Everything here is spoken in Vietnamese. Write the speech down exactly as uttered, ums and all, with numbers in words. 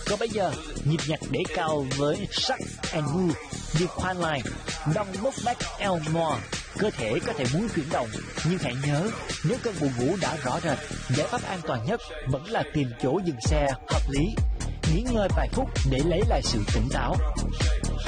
Còn bây giờ, nhịp nhạc đẩy cao với Sắc and Move, Define Line, Don't Look Back Elmore. Cơ thể có thể muốn chuyển động, nhưng hãy nhớ, nếu cơn buồn ngủ đã rõ rệt, giải pháp an toàn nhất vẫn là tìm chỗ dừng xe hợp lý. Nghỉ ngơi vài phút để lấy lại sự tỉnh táo.